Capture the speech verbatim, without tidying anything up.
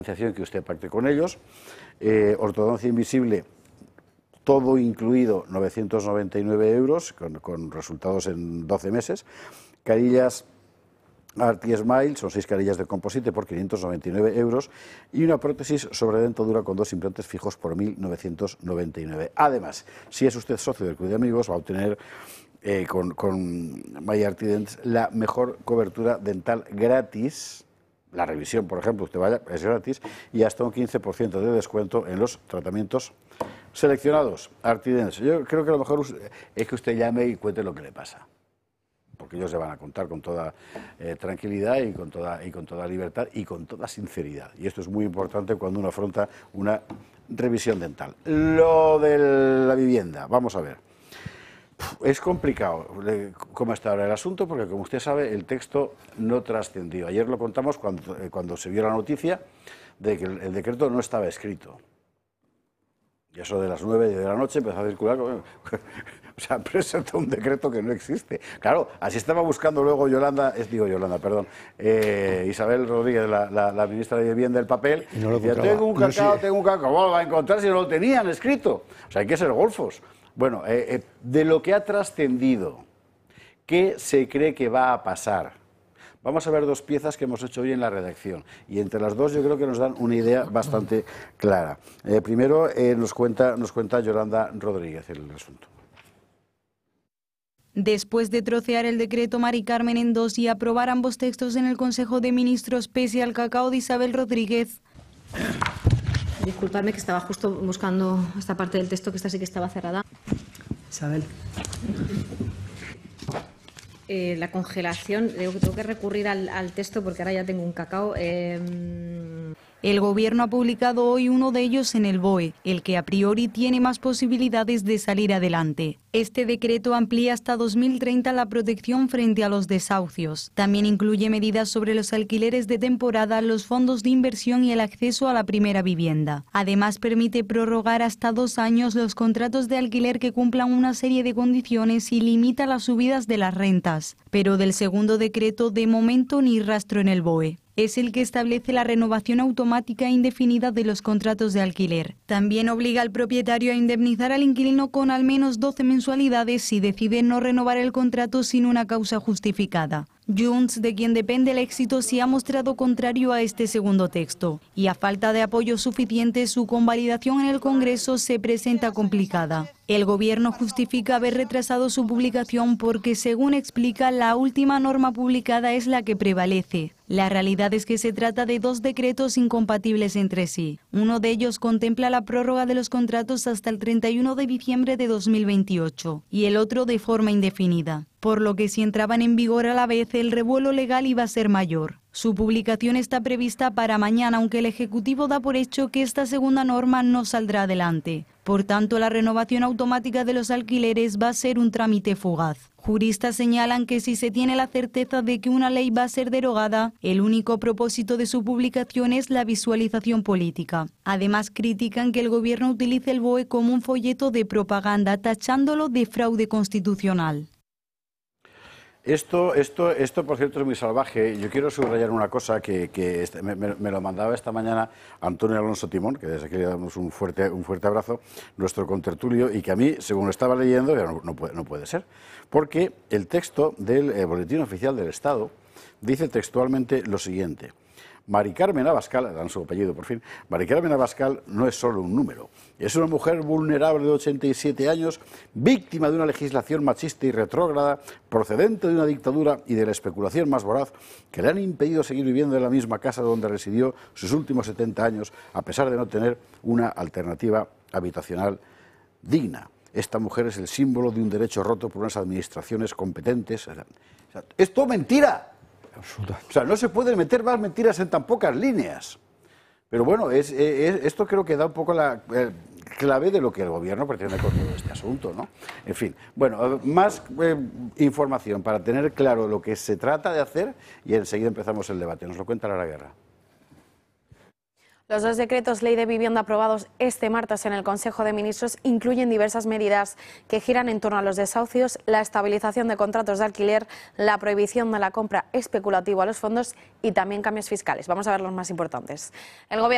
que usted pacte con ellos, eh, ortodoncia invisible, todo incluido, novecientos noventa y nueve euros, con, con resultados en doce meses, carillas Arti-Smile, son seis carillas de composite por quinientos noventa y nueve euros, y una prótesis sobre dentadura con dos implantes fijos por mil novecientos noventa y nueve. Además, si es usted socio del Club de Amigos, va a obtener eh, con, con My Artidents la mejor cobertura dental gratis. La revisión, por ejemplo, usted vaya, es gratis, y hasta un quince por ciento de descuento en los tratamientos seleccionados. Artidents, yo creo que lo mejor es que usted llame y cuente lo que le pasa, porque ellos le van a contar con toda eh, tranquilidad y con toda, y con toda libertad y con toda sinceridad. Y esto es muy importante cuando uno afronta una revisión dental. Lo de la vivienda, vamos a ver. Es complicado cómo está ahora el asunto, porque como usted sabe, el texto no trascendió. Ayer lo contamos cuando, eh, cuando se vio la noticia de que el, el decreto no estaba escrito. Y eso de las nueve de la noche empezó a circular. O sea, presenta un decreto que no existe. Claro, así estaba buscando luego Yolanda, es, digo Yolanda, perdón, eh, Isabel Rodríguez, la, la, la ministra de Vivienda, el papel. Y no lo decía, tengo un cacao, no, sí. tengo un cacao. ¿Cómo lo va a encontrar si no lo tenían escrito? O sea, hay que ser golfos. Bueno, eh, eh, de lo que ha trascendido, ¿qué se cree que va a pasar? Vamos a ver dos piezas que hemos hecho hoy en la redacción, y entre las dos yo creo que nos dan una idea bastante clara. Eh, primero eh, nos cuenta, nos cuenta Yolanda Rodríguez el asunto. Después de trocear el decreto Mari Carmen en dos y aprobar ambos textos en el Consejo de Ministros pese al cacao de Isabel Rodríguez. Disculpadme que estaba justo buscando esta parte del texto, que esta sí que estaba cerrada. Isabel. Eh, la congelación, digo que tengo que recurrir al, al texto porque ahora ya tengo un cacao. Eh... El Gobierno ha publicado hoy uno de ellos en el B O E, el que a priori tiene más posibilidades de salir adelante. Este decreto amplía hasta dos mil treinta la protección frente a los desahucios. También incluye medidas sobre los alquileres de temporada, los fondos de inversión y el acceso a la primera vivienda. Además, permite prorrogar hasta dos años los contratos de alquiler que cumplan una serie de condiciones y limita las subidas de las rentas. Pero del segundo decreto, de momento, ni rastro en el B O E. Es el que establece la renovación automática e indefinida de los contratos de alquiler. También obliga al propietario a indemnizar al inquilino con al menos doce mensualidades si decide no renovar el contrato sin una causa justificada. Junts, de quien depende el éxito, se ha mostrado contrario a este segundo texto, y a falta de apoyo suficiente, su convalidación en el Congreso se presenta complicada. El Gobierno justifica haber retrasado su publicación porque, según explica, la última norma publicada es la que prevalece. La realidad es que se trata de dos decretos incompatibles entre sí. Uno de ellos contempla la prórroga de los contratos hasta el treinta y uno de diciembre de dos mil veintiocho y el otro de forma indefinida, por lo que si entraban en vigor a la vez, el revuelo legal iba a ser mayor. Su publicación está prevista para mañana, aunque el Ejecutivo da por hecho que esta segunda norma no saldrá adelante. Por tanto, la renovación automática de los alquileres va a ser un trámite fugaz. Juristas señalan que si se tiene la certeza de que una ley va a ser derogada, el único propósito de su publicación es la visualización política. Además, critican que el Gobierno utilice el B O E como un folleto de propaganda, tachándolo de fraude constitucional. Esto, esto, esto, por cierto, es muy salvaje. Yo quiero subrayar una cosa que, que este, me, me lo mandaba esta mañana Antonio Alonso Timón, que desde aquí le damos un fuerte, un fuerte abrazo, nuestro contertulio, y que a mí, según lo estaba leyendo, no, no, puede, no puede ser. Porque el texto del eh, Boletín Oficial del Estado dice textualmente lo siguiente. Mari Carmen Abascal, dan su apellido por fin, Mari Carmen Abascal no es solo un número, es una mujer vulnerable de ochenta y siete años, víctima de una legislación machista y retrógrada, procedente de una dictadura y de la especulación más voraz, que le han impedido seguir viviendo en la misma casa donde residió sus últimos setenta años, a pesar de no tener una alternativa habitacional digna. Esta mujer es el símbolo de un derecho roto por unas administraciones competentes. ¡Es todo mentira! O sea, no se pueden meter más mentiras en tan pocas líneas. Pero bueno, es, es, esto creo que da un poco la eh, clave de lo que el Gobierno pretende con todo este asunto, ¿no? En fin, bueno, más eh, información para tener claro lo que se trata de hacer y enseguida empezamos el debate. Nos lo cuenta Lara Guerra. Los dos decretos ley de vivienda aprobados este martes en el Consejo de Ministros incluyen diversas medidas que giran en torno a los desahucios, la estabilización de contratos de alquiler, la prohibición de la compra especulativa a los fondos y también cambios fiscales. Vamos a ver los más importantes. El Gobierno